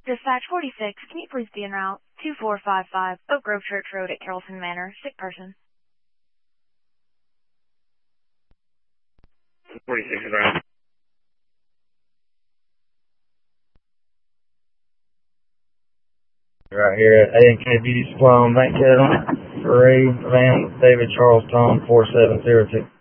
Dispatch 46, can you please be en route? 2455, Oak Grove Church Road at Carrollton Manor, sick person. 46 is around. Right here at A&K Beauty Supply on Bank Catalan. Ray Van David Charles Tom 4702.